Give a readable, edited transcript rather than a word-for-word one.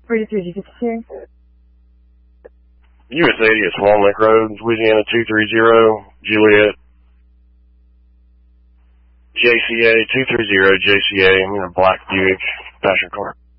43 Jupiter. US 80 at Swan Lake Road, Louisiana 230, Juliet. JCA 230 JCA. I'm in a black Buick passenger car.